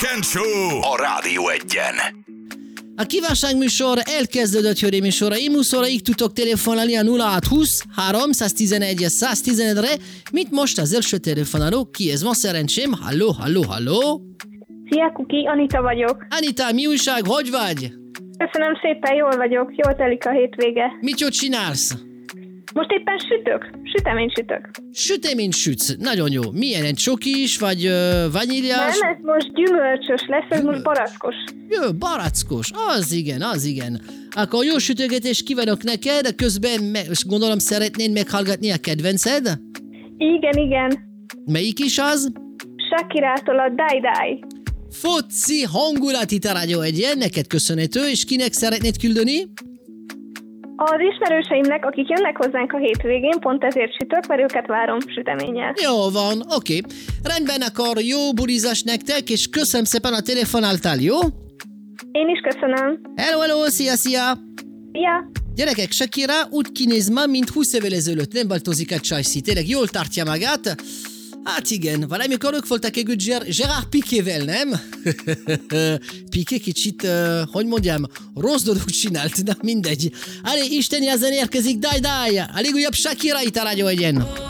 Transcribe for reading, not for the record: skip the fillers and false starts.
Weekend Show a Rádió Egyen. A kívánságműsor elkezdődött, hölgyeim és uraim, szóraig tudtok telefonálni a 0620 311 111-re, mint most az első telefonáló, ki ez van szerencsém? Halló? Szia, Kuki, Anita vagyok. Anita, mi újság, hogy vagy? Köszönöm szépen, jól vagyok, jól telik a hétvége. Mit jól csinálsz? Most éppen süteményt sütök. Süteményt sütsz, nagyon jó. Milyen, egy csokis, vagy vaníliás? Nem, ez most gyümölcsös lesz, ez most barackos. Jó, barackos, az igen. Akkor jó sütögetést kívánok neked, közben gondolom szeretnéd meghallgatni a kedvenced? Igen. Melyik is az? Shakirától a Die Die. Foci hangulat itt a Rádió Egyen, neked köszönhető, és kinek szeretnéd küldeni? Az ismerőseimnek, akik jönnek hozzánk a hétvégén, pont ezért sütök, mert őket várom süteménnyel. Jó van, oké. Rendben, akkor jó bulizás nektek, és köszönöm szépen a telefonáltál, jó? Én is köszönöm. Hello, szia! Szia! Gyerekek, Shakira úgy kinéz ma, mint 20 évvel ezelőtt, nem változik a csajszi. Tényleg jól tartja magát. Hát igen, valamikor ők voltak együtt Gerard Piquével, nem? Piqué kicsit, hogy mondjam, rossz dolog csinált, de mindegy. Allez, isteni ezen érkezik, Die Die! A legújabb Shakira itt a Rádió Egyen.